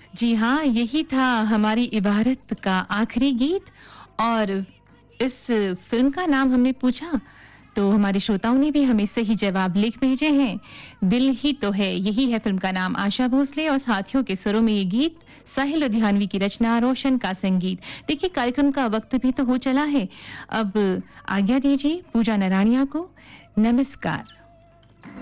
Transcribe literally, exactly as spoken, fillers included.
जी हाँ, यही था हमारी इबारत का आखिरी गीत और इस फ़िल्म का नाम हमने पूछा, तो हमारे श्रोताओं ने भी हमें सही जवाब लिख भेजे हैं। दिल ही तो है, यही है फ़िल्म का नाम। आशा भोसले और साथियों के स्वरों में ये गीत, साहिल लुधियानवी की रचना, रोशन का संगीत। देखिए, कार्यक्रम का वक़्त भी तो हो चला है। अब आज्ञा दीजिए पूजा नराणिया को। नमस्कार।